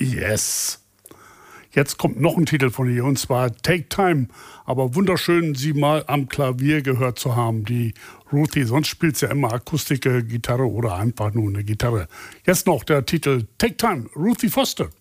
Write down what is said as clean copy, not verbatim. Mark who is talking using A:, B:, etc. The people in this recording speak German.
A: Yes. Jetzt kommt noch ein Titel von ihr, und zwar Take Time. Aber wunderschön, sie mal am Klavier gehört zu haben, die Ruthie. Sonst spielt sie ja immer Akustik, Gitarre oder einfach nur eine Gitarre. Jetzt noch der Titel Take Time, Ruthie Foster.